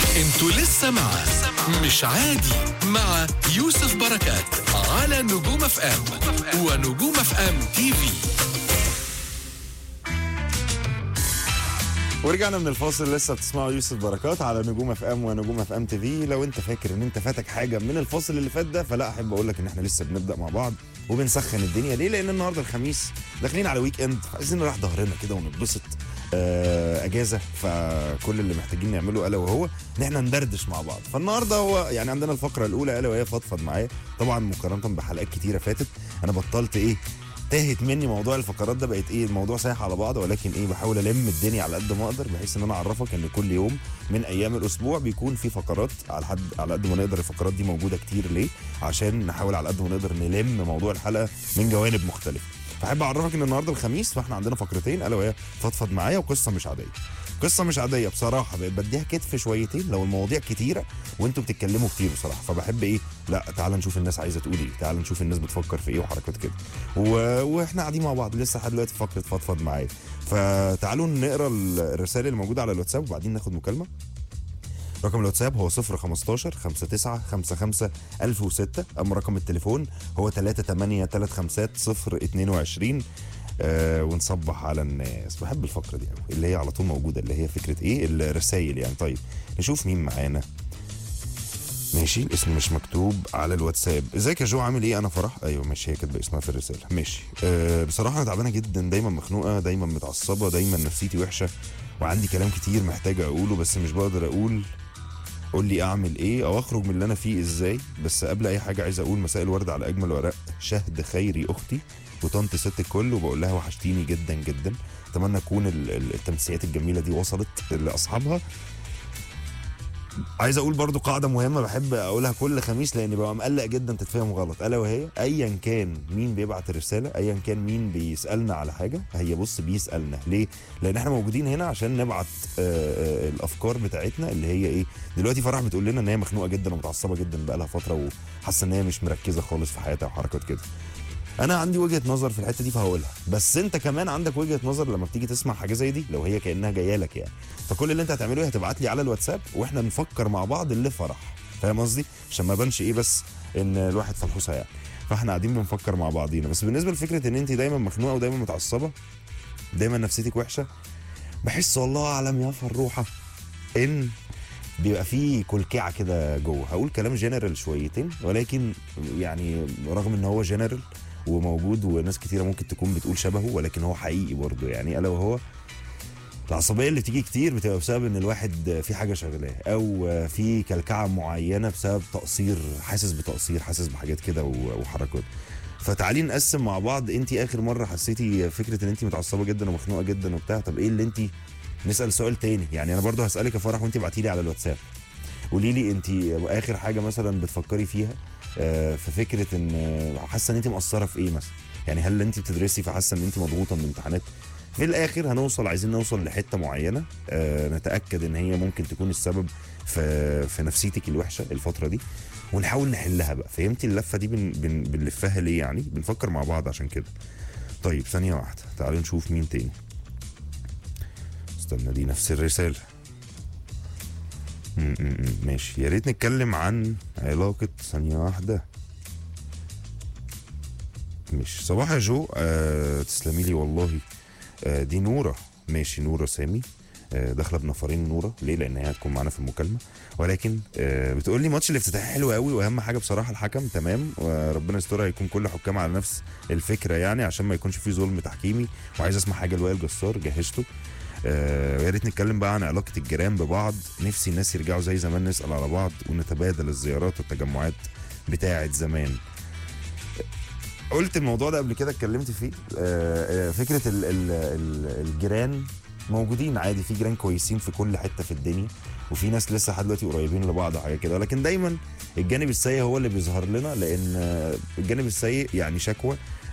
انتوا لسه مع مش عادي مع يوسف بركات على نجوم اف ام ونجوم اف ام تي في. ورجعنا من الفاصل، لسه بتسمعوا يوسف بركات على نجوم اف ام ونجوم اف ام تي في. لو انت فاكر ان انت فاتك حاجه من الفاصل اللي فات ده، فلا احب اقول لك ان احنا لسه بنبدا مع بعض وبنسخن الدنيا. ليه؟ لان النهارده الخميس، داخلين على ويك اند، عايزين نريح ظهرنا كده ونتبسط. اجازه، فكل اللي محتاجين نعمله الا وهو ان احنا ندردش مع بعض. فالنهارده هو يعني عندنا الفقره الاولى الا وهي فضفض معايا. طبعا مقارنه بحلقات كتيره فاتت انا بطلت تاهت مني موضوع الفقرات ده، بقت الموضوع سايح على بعض، ولكن بحاول الم الدنيا على قد ما اقدر، بحيث ان انا اعرفك ان كل يوم من ايام الاسبوع بيكون في فقرات على قد ما نقدر. الفقرات دي موجوده كتير ليه؟ عشان نحاول على قد ما نقدر نلم موضوع الحلقه من جوانب مختلفه. فاحب اعرفك ان النهارده الخميس، فاحنا عندنا فقرتين الا وهي فضفض معايا وقصه مش عاديه. قصه مش عاديه بصراحه بقيت بديها كتف شويتين لو المواضيع كتيره وانتوا بتتكلموا كتير بصراحه، فبحب لا تعال نشوف الناس عايزه تقول تعال نشوف الناس بتفكر في وحركات كده. واحنا قاعدين مع بعض لسه لحد دلوقتي فقره فضفض معايا. فتعالوا نقرا الرسائل اللي موجوده على الواتساب وبعدين ناخد مكالمه. رقم الواتساب هو 015 59 55 1006. اما رقم التليفون هو 3835 ونصبح على الناس. بحب الفقره دي قوي اللي هي على طول موجوده، اللي هي فكره الرسائل يعني. طيب نشوف مين معانا. ماشي، الاسم مش مكتوب على الواتساب. ازيك يا جو، عامل ايه؟ انا فرح. ايوه ماشي، هي كاتبه اسمها في الرساله. ماشي. بصراحه انا تعبانه جدا، دايما مخنوقه، دايما متعصبه، دايما نفسيتي وحشه، وعندي كلام كتير محتاجه اقوله بس مش بقدر اقول. قول لي اعمل ايه او اخرج من اللي انا فيه ازاي؟ بس قبل اي حاجه عايز اقول مساء الورد على اجمل ورق شهد خيري اختي وطنط ست الكل، وبقول لها وحشتيني جدا جدا. اتمنى تكون التمسيات الجميله دي وصلت لاصحابها. عايز اقول برضو قاعده مهمه بحب اقولها كل خميس لاني ببقى مقلق جدا تتفهم غلط، الا وهي ايا كان مين بيبعت الرساله، ايا كان مين بيسالنا على حاجه، هي بص بيسالنا ليه؟ لان احنا موجودين هنا عشان نبعت الافكار بتاعتنا اللي هي دلوقتي فرح بتقول لنا ان هي مخنوقه جدا ومتعصبه جدا بقى لها فتره وحاسه ان هي مش مركزه خالص في حياتها وحركات كده. انا عندي وجهه نظر في الحته دي فهقولها، بس انت كمان عندك وجهه نظر لما بتيجي تسمع حاجه زي دي لو هي كانها جايه لك يعني. فكل اللي انت هتعمله هتبعت لي على الواتساب واحنا نفكر مع بعض اللي فرح. فاهم قصدي؟ عشان ما بانش بس ان الواحد فلحوسه يعني. فاحنا قاعدين بنفكر مع بعضينا. بس بالنسبه لفكره ان انت دايما مخنوقه ودايما متعصبه، دايما نفسيتك وحشه، بحس والله اعلم يا فروحه ان بيبقى فيه كلكعه كده جوه. هقول كلام جنرال شويتين، ولكن يعني رغم ان هو جنرال وموجود وناس كتيره ممكن تكون بتقول شبهه، ولكن هو حقيقي برضه يعني. الا وهو العصبيه اللي تيجي كتير بتبقى بسبب ان الواحد في حاجه شغلاه او في كلكعه معينه بسبب تقصير، حاسس بتقصير، حاسس بحاجات كده وحركات. فتعالي نقسم مع بعض. انت اخر مره حسيتي فكره ان انت متعصبه جدا ومخنوقه جدا وبتاع، طب ايه اللي انت، نسال سؤال تاني يعني. انا برضه هسالك يا فرح وانت ابعتي لي على الواتساب. قولي لي انت اخر حاجه مثلا بتفكري فيها في فكره ان حاسه ان انت مقصره في ايه مثلا يعني. هل انت بتدرسي فحاسه ان انت مضغوطه من الامتحانات؟ في الاخر عايزين نوصل لحته معينه نتاكد ان هي ممكن تكون السبب في نفسيتك الوحشه الفتره دي، ونحاول نحلها بقى. فهمتي اللفه دي بنلفها ليه يعني؟ بنفكر مع بعض عشان كده. طيب ثانيه واحده، تعالوا نشوف مين تاني. استنى، دي نفس الرساله. ماشي، يا ريت نتكلم عن علاقة. ثانية واحدة. مش صباح يا جو، تسلمي لي والله. دي نورة. ماشي، نورة سامي داخله بنفرين. نوره ليه؟ لان هي هتكون معانا في المكالمه، ولكن بتقول لي ماتش الافتتاح حلو قوي، واهم حاجه بصراحه الحكم تمام، وربنا يسترها يكون كل حكام على نفس الفكره يعني عشان ما يكونش في ظلم تحكيمي. وعايز اسمع حاجه لوائل جسار جهزته. ويا ريت نتكلم بقى عن علاقه الجيران ببعض. نفسي الناس يرجعوا زي زمان، نسال على بعض ونتبادل الزيارات والتجمعات بتاعه زمان. قلت الموضوع ده قبل كده، اتكلمت فيه. فكره الجيران موجودين عادي، في جيران كويسين في كل حته في الدنيا، وفي ناس لسه لحد دلوقتي قريبين لبعض وحاجه كده، ولكن دايما الجانب السيء هو اللي بيظهر لنا، لان الجانب السيء يعني شكوى